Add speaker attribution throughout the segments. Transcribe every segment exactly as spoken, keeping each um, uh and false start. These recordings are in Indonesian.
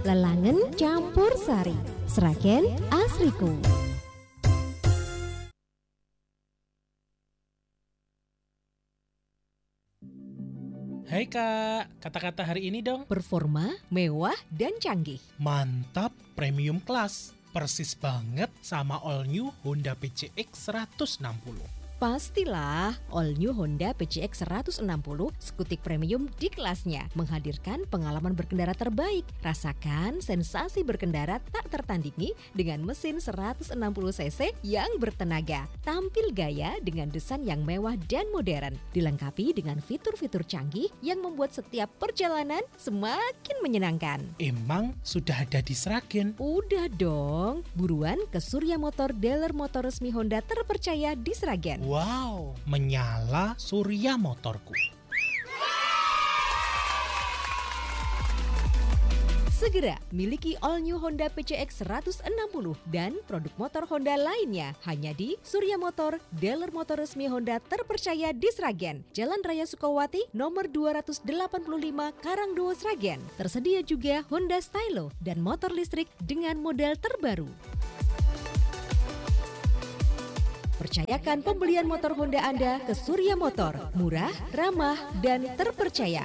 Speaker 1: Lelangen campur sari, Sragen asriku.
Speaker 2: Hai Kak, kata-kata hari ini dong.
Speaker 1: Performa, mewah, dan canggih.
Speaker 2: Mantap, premium class. Persis banget sama all new Honda P C X seratus enam puluh.
Speaker 1: Pastilah, all new Honda P C X seratus enam puluh skutik premium di kelasnya, menghadirkan pengalaman berkendara terbaik. Rasakan sensasi berkendara tak tertandingi dengan mesin seratus enam puluh cc yang bertenaga. Tampil gaya dengan desain yang mewah dan modern, dilengkapi dengan fitur-fitur canggih yang membuat setiap perjalanan semakin menyenangkan.
Speaker 2: Emang sudah ada di Sragen?
Speaker 1: Udah dong, buruan ke Surya Motor, dealer motor resmi Honda terpercaya di Sragen.
Speaker 2: Wow, menyala Surya Motorku.
Speaker 1: Segera miliki all new Honda P C X seratus enam puluh dan produk motor Honda lainnya hanya di Surya Motor, dealer motor resmi Honda terpercaya di Sragen. Jalan Raya Sukawati, nomor dua ratus delapan puluh lima, Karangdowo, Sragen. Tersedia juga Honda Stylo dan motor listrik dengan model terbaru. Percayakan pembelian motor Honda Anda ke Surya Motor, murah, ramah, dan terpercaya.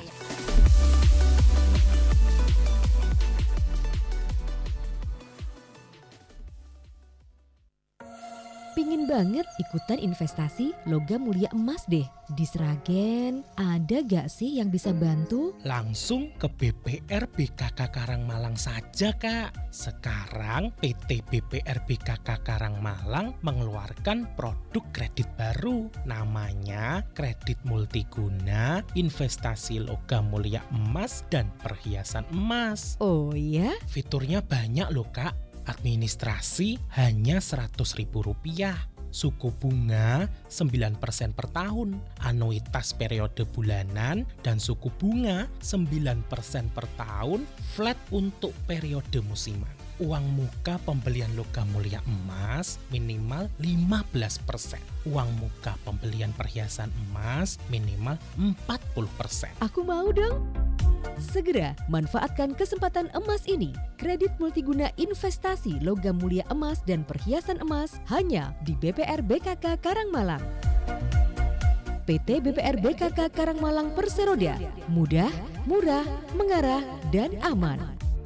Speaker 1: Pingin banget ikutan investasi logam mulia emas deh. Di Sragen, ada gak sih yang bisa bantu?
Speaker 2: Langsung ke B P R B K K Karangmalang saja Kak. Sekarang P T B P R B K K Karangmalang mengeluarkan produk kredit baru. Namanya kredit multiguna, investasi logam mulia emas dan perhiasan emas.
Speaker 1: Oh ya?
Speaker 2: Fiturnya banyak loh Kak. Administrasi hanya seratus ribu rupiah. Suku bunga sembilan persen per tahun, anuitas periode bulanan, dan suku bunga sembilan persen per tahun flat untuk periode musiman. Uang muka pembelian logam mulia emas minimal lima belas persen. Uang muka pembelian perhiasan emas minimal empat puluh persen.
Speaker 1: Aku mau dong. Segera manfaatkan kesempatan emas ini. Kredit multiguna investasi logam mulia emas dan perhiasan emas hanya di B P R B K K Karangmalang. P T B P R B K K Karangmalang Perseroda. Mudah, murah, mengarah, dan aman.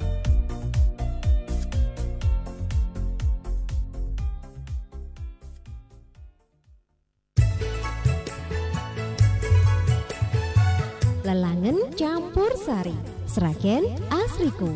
Speaker 1: Lelangen campur sari, Sragen asriku.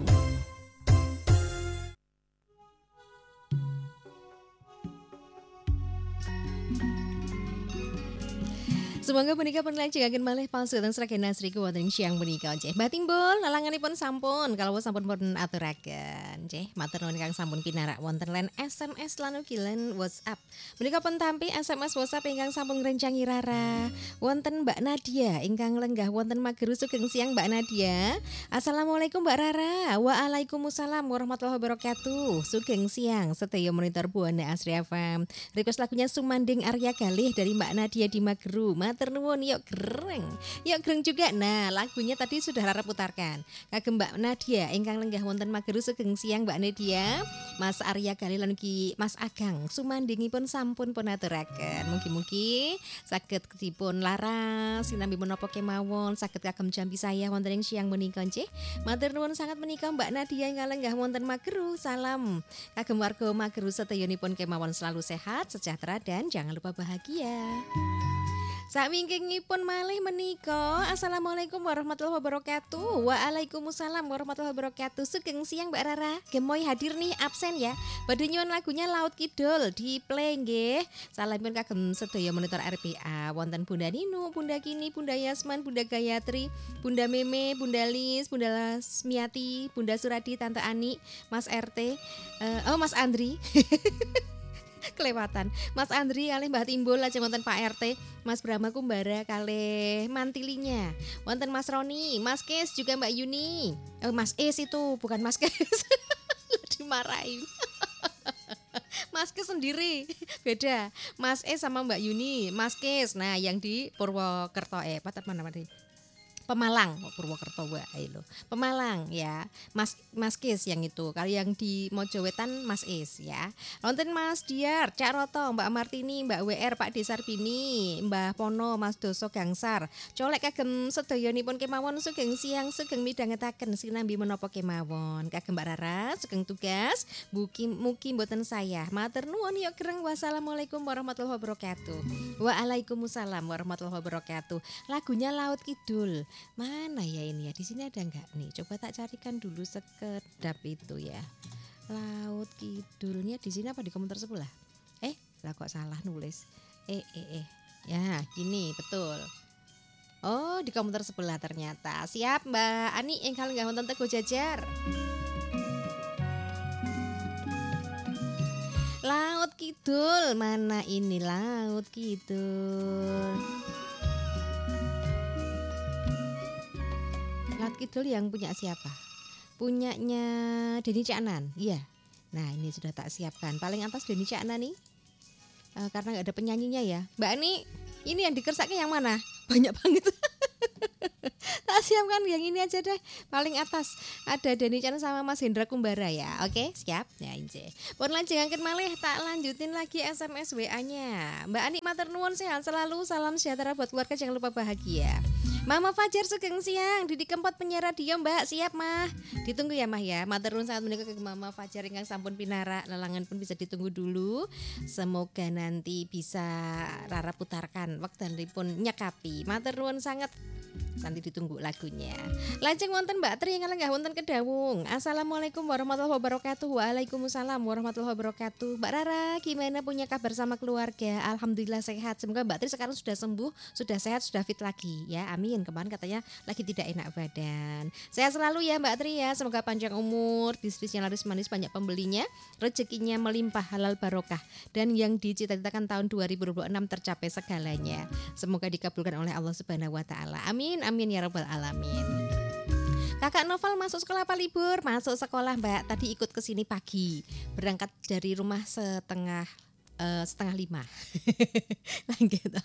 Speaker 1: Semoga punika pun lajengaken malih pansutan Sragen asriku wonten siang punika nggih. Mbah Timbul lalanganipun sampun kalau sampun pun aturaken nggih. Matur nuwun kang sampun pinarak wonten len S M S lan ugi len WhatsApp. Menika pun tampi S M S WhatsApp ingkang sampun ngrencangi rara. Wonten Mbak Nadia ingkang lenggah wonten Mageru sugeng siang Mbak Nadia. Assalamualaikum Mbak Rara. Waalaikumsalam warahmatullahi wabarakatuh. Sugeng siang sedaya monitor Buana Asri F M. Request lagunya Sumanding Arya Galih dari Mbak Nadia di Mageru. Matur nuwun, yuk greng. Yuk greng juga. Nah, lagunya tadi sudah Rara putarkan. Kagem Mbak Nadia ingkang lenggah wonten Mageru sugeng siang Mbak Nadia. Mas Arya Galih lan ugi Mas Agang sumandingipun sampun pun aturaken. Mugi-mugi saged dipun laras sinambi menapa kemawon saged kagem jambi saya wonten ing siang menika nggih. Matur nuwun sangat menika Mbak Nadia ingkang lenggah wonten Mageru. Salam kagem warga Mageru sedayanipun kemawon selalu sehat, sejahtera dan jangan lupa bahagia. Sakwingkingipun malih menika. Assalamualaikum warahmatullahi wabarakatuh. Waalaikumsalam warahmatullahi wabarakatuh. Sugeng siang Mbak Rara. Gemoy hadir nih absen ya. Badhe nyuwun lagunya Laut Kidul di play nggih. Salamipun kagem sedaya monitor R P A wonten Bunda Ninu, Bunda Kini, Bunda Yasman, Bunda Gayatri, Bunda Meme, Bunda Lis, Bunda Lasmiati, Bunda Suradi, Tante Ani, Mas R T, uh, oh Mas Andri. Kelewatan Mas Andri kalih Mbah Timbul lajeng wonten Pak R T, Mas Brahma Kumbara kalih mantilinya, wonten Mas Roni, Mas Kes juga Mbak Yuni. Oh, Mas Es itu bukan Mas Kes. Dimarahin. Mas Kes sendiri beda. Mas Es sama Mbak Yuni, Mas Kes. Nah, yang di Purwokerto eh apa mana tadi? Pemalang, oh, Purwokerto wae lho. Pemalang ya. Mas Mas Kis yang itu. Kalau yang di Mojowetan Mas Is ya. Wonten Mas Diar, Cak Roto, Mbak Martini, Mbak W R, Pak Desarbini, Mbah Pono, Mas Doso Gangsar. Colek kagem sedayanipun kemawon sugeng siang sugeng midhangetaken sinambi menapa kemawon. Kagem Mbak Rara sugeng tugas mugi mugi mboten saya. Matur nuwun ya gereng. Wassalamualaikum warahmatullahi wabarakatuh. Waalaikumsalam warahmatullahi wabarakatuh. Lagunya Laut Kidul. Mana ya ini ya? Di sini ada enggak nih? Coba tak carikan dulu sekedap itu ya. Laut Kidulnya di sini apa di komentar sebelah? Eh, lah kok salah nulis. Eh eh eh. Ya, gini betul. Oh, di komentar sebelah ternyata. Siap Mbak Ani engkang nggak wonten Teguh Jajar. Laut Kidul, mana ini Laut Kidul? Laut Kidul yang punya siapa? Punyanya Denny Caknan, iya. Nah ini sudah tak siapkan. Paling atas Denny Caknan nih, e, karena nggak ada penyanyinya ya. Mbak Ani, ini yang dikersaknya yang mana? Banyak banget. Tak siapkan yang ini aja deh. Paling atas ada Denny Caknan sama Mas Hendra Kumbara ya. Oke, siap. Ya inje. Pun lanjutkan malih tak lanjutin lagi S M S W A-nya. Mbak Ani matur nuwun sehat selalu. Salam sejahtera buat keluarga, jangan lupa bahagia. Mama Fajar sugeng siang, Didi Kempot penyiar radio Mbak, siap Mah. Ditunggu ya Mah ya. Matur nuwun sangat menika ke Mama Fajar ingkang sampun pinara, lelangan pun bisa ditunggu dulu. Semoga nanti bisa Rara putarkan wektanipun nyekapi. Matur nuwun sangat. Nanti ditunggu lagunya. Lajeng wonten Mbak Tri ingkang lenggah wonten Kedawung. Assalamualaikum warahmatullahi wabarakatuh. Waalaikumsalam warahmatullahi wabarakatuh. Mbak Rara, gimana punya kabar sama keluarga? Alhamdulillah sehat. Semoga Mbak Tri sekarang sudah sembuh, sudah sehat, sudah fit lagi ya. Amin. Kemarin katanya lagi tidak enak badan. Sehat selalu ya Mbak Tri ya. Semoga panjang umur, bisnisnya laris manis, banyak pembelinya, rezekinya melimpah, halal barokah, dan yang dicita-citakan tahun dua ribu dua puluh enam tercapai segalanya. Semoga dikabulkan oleh Allah Subhanahu wa taala. Amin. Amin ya rabbal alamin. Kakak Novel masuk sekolah apa libur? Masuk sekolah Mbak. Tadi ikut ke sini pagi. Berangkat dari rumah setengah Uh, setengah lima. Nah gitu.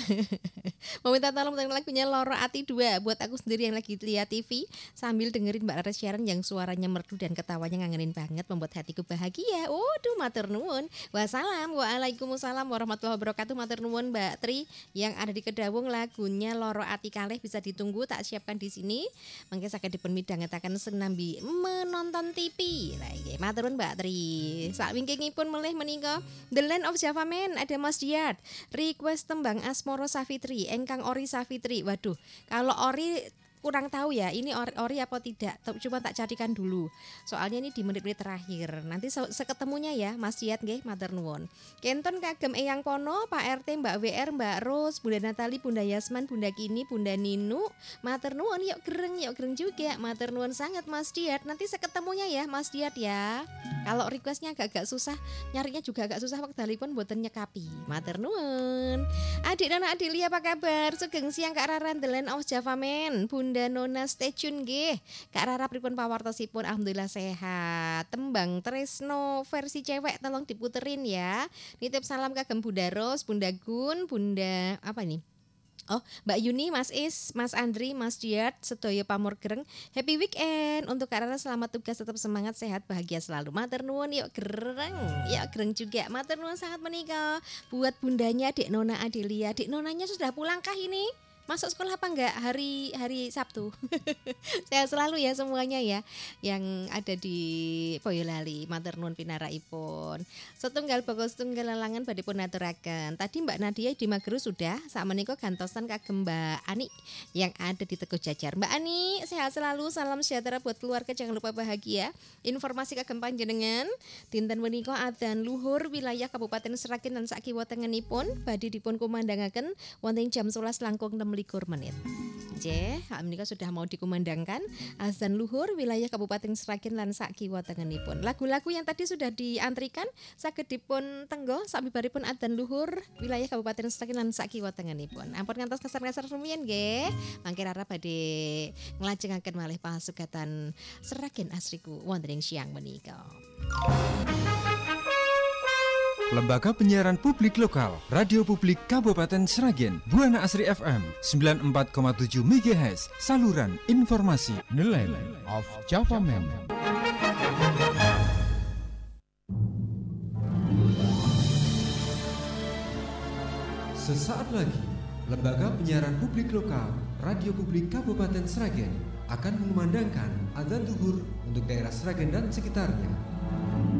Speaker 1: Mau minta tolong tentang lagunya Loro Ati dua buat aku sendiri yang lagi lihat T V sambil dengerin Mbak Rara siaran yang suaranya merdu dan ketawanya ngangenin banget, membuat hatiku bahagia. Waduh, matur nuwun. Wassalam. Waalaikumsalam warahmatullahi wabarakatuh. Matur nuwun Mbak Tri yang ada di Kedawung, lagunya Loro Ati kalih bisa ditunggu, tak siapkan di sini. Mangke saged dipun midhangetaken senambi menonton T V. Lah nggih, matur nuwun Mbak Tri. Sak wingkingipun melih menika The of Java Man, ada Mas Diat request tembang Asmoro Safitri engkang Ori Safitri. Waduh, kalau Ori kurang tahu ya ini ori, ori apa tidak, coba tak carikan dulu soalnya ini di menit-menit terakhir. Nanti seketemunya ya Mas Diat nggih, matur nuwun. Kenton kagem Eyang Pono, Pak R T, Mbak W R, Mbak Ros, Bunda Natali, Bunda Yasman, Bunda Kini, Bunda Ninu, matur nuwun. Yuk gereng, yuk gereng juga, matur nuwun sangat Mas Diat. Nanti seketemunya ya Mas Diat ya. Kalau requestnya agak-agak susah, nyarinya juga agak susah wektalipun boten nyekapi. Matur nuwun. Adik dan Adik Lia apa kabar? Sugeng siang Kak Rara The Land of Java Man, Bunda Nona stay tune nggih. Kak Rara pripun pawartosipun? Alhamdulillah sehat. Tembang Tresno versi cewek tolong diputerin ya. Nitip salam kagem Bunda Ros, Bunda Gun, Bunda apa nih? Oh, Mbak Yuni, Mas Is, Mas Andri, Mas Diat, sedaya pamor gereng. Happy weekend untuk Kak Rara, selamat tugas, tetap semangat, sehat, bahagia selalu. Matur nuwun, yuk gereng. Yuk gereng juga. Matur nuwun sangat menika buat bundanya Dek Nona Adelia. Dek Nonanya sudah pulangkah ini? Masuk sekolah apa enggak hari hari Sabtu? Sehat selalu ya semuanya ya yang ada di Boyolali. Matur nuwun pinaraipun. Setunggal boko setunggal lelangan badhe pun aturaken. Tadi Mbak Nadia di Mageru sudah, sakmenika gantosan kagem Mbak Ani yang ada di Teguh Jajar. Mbak Ani sehat selalu, salam sejahtera buat keluarga, jangan lupa bahagia. Informasi kagem panjenengan dinten menika adzan luhur wilayah Kabupaten Seragen lan sakiwa tengenipun badhe dipun kumandangaken wonten jam sebelas langkung enam likur menit. Nggih, menika sudah mau dikumandangkan azan luhur wilayah Kabupaten Seragen lan sakiwa tengenipun. Lagu-lagu yang tadi sudah diantrikan saged dipun tenggo sabibaripun adzan luhur wilayah Kabupaten Seragen lan sakiwa tengenipun. Ampun ngantos kasar-kasar rumiyin nggih. Mangke Rara badhe nglajengaken malih pasugatan Seragen Asriku wonten ing siang menika.
Speaker 3: Lembaga Penyiaran Publik Lokal, Radio Publik Kabupaten Sragen, Buana Asri F M sembilan puluh empat koma tujuh megahertz, saluran informasi, The Land of Java Man. Sesaat lagi, Lembaga Penyiaran Publik Lokal, Radio Publik Kabupaten Sragen akan mengumandangkan adzan zuhur untuk daerah Sragen dan sekitarnya.